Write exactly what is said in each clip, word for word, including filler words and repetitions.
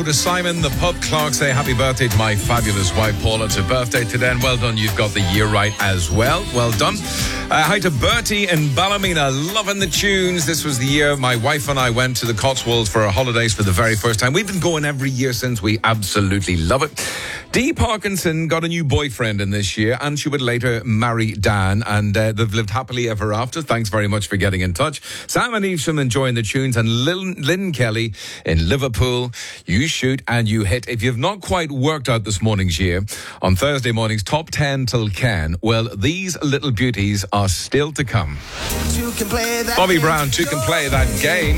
To Simon, the pub clerk, say happy birthday to my fabulous wife Paula. It's her birthday today, and well done, you've got the year right as well. Well done. Uh, hi to Bertie in Ballymena, loving the tunes. This was the year my wife and I went to the Cotswolds for our holidays for the very first time. We've been going every year since. We absolutely love it. Dee Parkinson got a new boyfriend in this year, and she would later marry Dan, and uh, they've lived happily ever after. Thanks very much for getting in touch. Sam and Evesham enjoying the tunes, and Lynn, Lynn Kelly in Liverpool. You shoot and you hit. If you've not quite worked out this morning's year, on Thursday morning's top ten till Ken, well, these little beauties are still to come. Bobby Brown, two can play that game.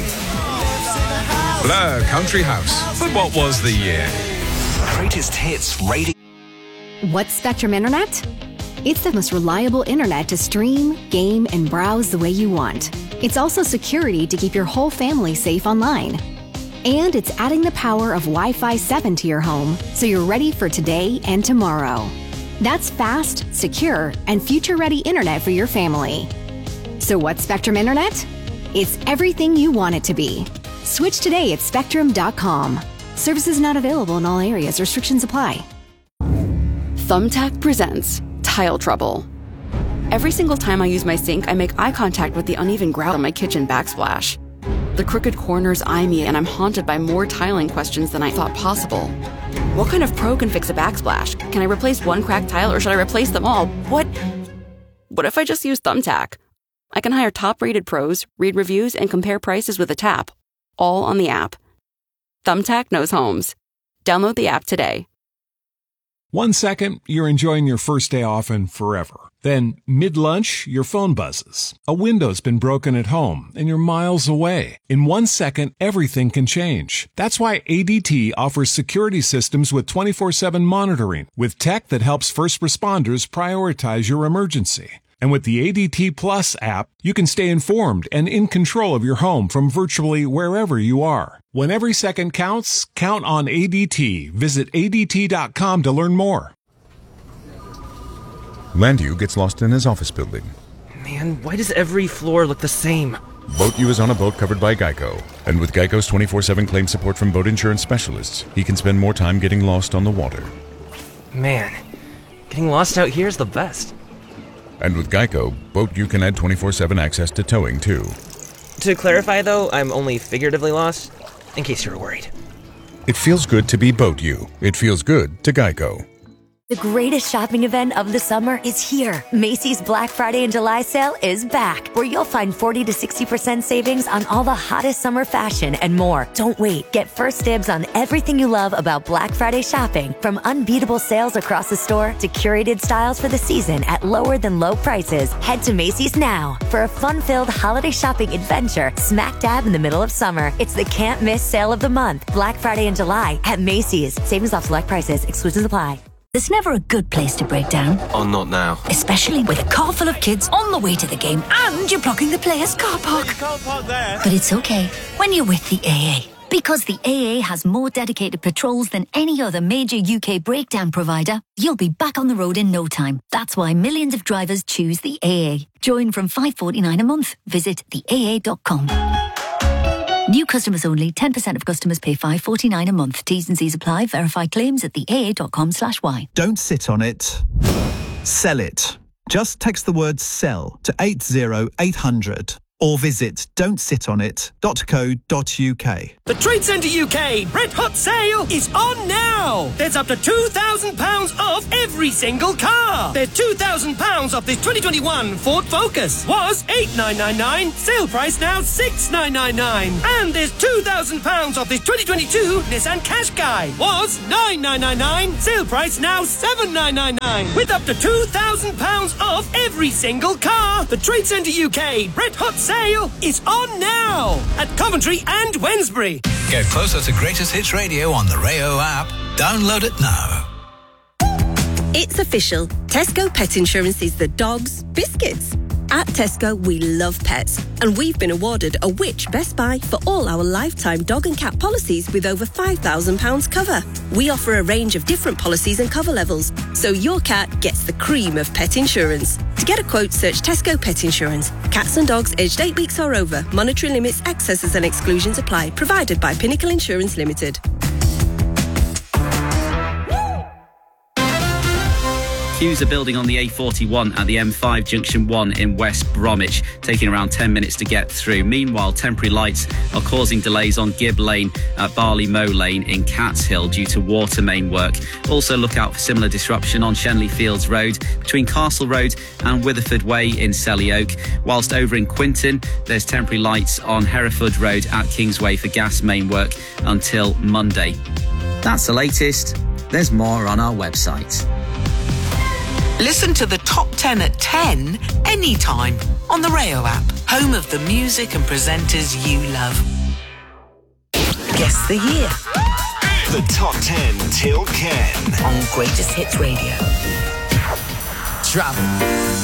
Blur, Country House. But what was the year? Greatest hits radio. What's Spectrum Internet? It's the most reliable internet to stream, game, and browse the way you want. It's also security to keep your whole family safe online. And it's adding the power of Wi-Fi seven to your home, so you're ready for today and tomorrow. That's fast, secure, and future-ready internet for your family. So what's Spectrum Internet? It's everything you want it to be. Switch today at spectrum dot com. Services not available in all areas. Restrictions apply. Thumbtack presents Tile Trouble. Every single time I use my sink, I make eye contact with the uneven grout on my kitchen backsplash. The crooked corners eye me, and I'm haunted by more tiling questions than I thought possible. What kind of pro can fix a backsplash? Can I replace one cracked tile, or should I replace them all? What? What if I just use Thumbtack? I can hire top-rated pros, read reviews, and compare prices with a tap, all on the app. Thumbtack knows homes. Download the app today. One second, you're enjoying your first day off and forever. Then, mid-lunch, your phone buzzes. A window's been broken at home, and you're miles away. In one second, everything can change. That's why A D T offers security systems with twenty-four seven monitoring, with tech that helps first responders prioritize your emergency. And with the A D T Plus app, you can stay informed and in control of your home from virtually wherever you are. When every second counts, count on A D T. Visit A D T dot com to learn more. Landu gets lost in his office building. Man, why does every floor look the same? Boat U is on a boat covered by Geico. And with Geico's twenty-four seven claim support from boat insurance specialists, he can spend more time getting lost on the water. Man, getting lost out here is the best. And with Geico, Boat U can add twenty-four seven access to towing, too. To clarify, though, I'm only figuratively lost, in case you were worried. It feels good to be Boat U. It feels good to Geico. The greatest shopping event of the summer is here. Macy's Black Friday and July sale is back, where you'll find forty to sixty percent savings on all the hottest summer fashion and more. Don't wait. Get first dibs on everything you love about Black Friday shopping, from unbeatable sales across the store to curated styles for the season at lower than low prices. Head to Macy's now for a fun-filled holiday shopping adventure smack dab in the middle of summer. It's the can't miss sale of the month, Black Friday and July at Macy's. Savings off select prices. Exclusions apply. There's never a good place to break down. Oh, not now. Especially with a car full of kids on the way to the game and you're blocking the players' car park. Car park there. But it's okay when you're with the A A. Because the A A has more dedicated patrols than any other major U K breakdown provider, you'll be back on the road in no time. That's why millions of drivers choose the A A. Join from five dollars forty-nine a month. Visit the A A dot com. New customers only. ten percent of customers pay five dollars forty-nine a month. T's and C's apply. Verify claims at the A A dot com slash Y. Don't sit on it. Sell it. Just text the word SELL to eight zero eight hundred or visit don't sit on it dot co dot uk. The Trade Centre U K Red Hot Sale is on now! There's up to two thousand pounds off every single car! There's two thousand pounds off this twenty twenty-one Ford Focus. Was eight thousand nine hundred ninety-nine pounds, sale price now six thousand nine hundred ninety-nine pounds. And there's two thousand pounds off this twenty twenty-two Nissan Qashqai. Was nine thousand nine hundred ninety-nine pounds, sale price now seven thousand nine hundred ninety-nine pounds. With up to two thousand pounds off every single car! The Trade Centre U K Red Hot Sale is on now at Coventry and Wednesbury. Get closer to Greatest Hits Radio on the Rayo app. Download it now. It's official. Tesco Pet Insurance is the dog's biscuits. At Tesco, we love pets, and we've been awarded a Which Best Buy for all our lifetime dog and cat policies with over five thousand pounds cover. We offer a range of different policies and cover levels, so your cat gets the cream of pet insurance. To get a quote, search Tesco Pet Insurance. Cats and dogs aged eight weeks or over. Monetary limits, excesses and exclusions apply. Provided by Pinnacle Insurance Limited. Queues are building on the A forty-one at the M five Junction one in West Bromwich, taking around ten minutes to get through. Meanwhile, temporary lights are causing delays on Gibb Lane at Barley Mow Lane in Cats Hill due to water main work. Also look out for similar disruption on Shenley Fields Road between Castle Road and Witherford Way in Selly Oak. Whilst over in Quinton, there's temporary lights on Hereford Road at Kingsway for gas main work until Monday. That's the latest. There's more on our website. Listen to the top ten at ten anytime on the Rayo app, home of the music and presenters you love. Guess the year. The top ten till Ken on Greatest Hits Radio. Travel.